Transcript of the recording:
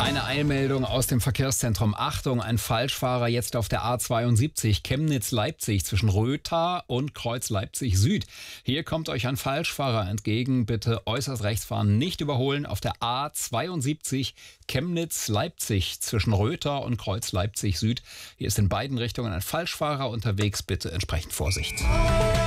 Eine Eilmeldung aus dem Verkehrszentrum. Achtung, ein Falschfahrer jetzt auf der A72 Chemnitz-Leipzig zwischen Rötha und Kreuz Leipzig Süd. Hier kommt euch ein Falschfahrer entgegen. Bitte äußerst rechts fahren, nicht überholen. Auf der A72 Chemnitz-Leipzig zwischen Rötha und Kreuz Leipzig Süd. Hier ist in beiden Richtungen ein Falschfahrer unterwegs. Bitte entsprechend Vorsicht.